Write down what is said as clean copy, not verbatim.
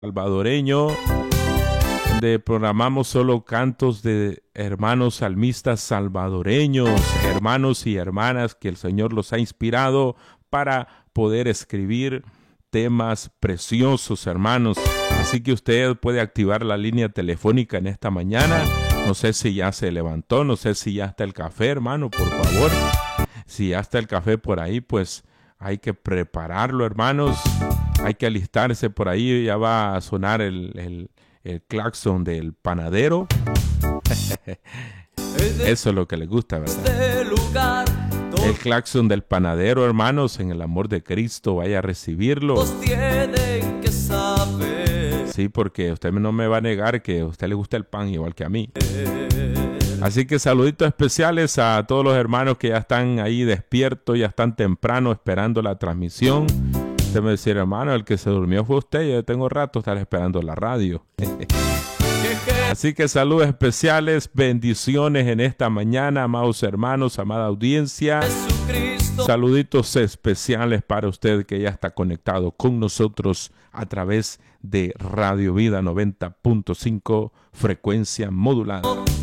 salvadoreño, donde programamos solo cantos de hermanos salmistas salvadoreños, hermanos y hermanas que el Señor los ha inspirado para poder escribir temas preciosos, hermanos. Así que usted puede activar la línea telefónica en esta mañana. No sé si ya se levantó, no sé si ya está el café, hermano, por favor. Si ya está el café por ahí, pues hay que prepararlo, hermanos. Hay que alistarse por ahí. Ya va a sonar el claxon del panadero. Eso es lo que les gusta, ¿verdad? El claxon del panadero, hermanos, en el amor de Cristo. Vaya a recibirlo. Sí, porque usted no me va a negar que a usted le gusta el pan igual que a mí. Así que saluditos especiales a todos los hermanos que ya están ahí despiertos, ya están temprano esperando la transmisión. Usted me dice, hermano, el que se durmió fue usted. Yo tengo rato estar esperando la radio. Así que saludos especiales, bendiciones en esta mañana, amados hermanos, amada audiencia. Saluditos especiales para usted que ya está conectado con nosotros a través de Radio Vida 90.5 frecuencia modulada.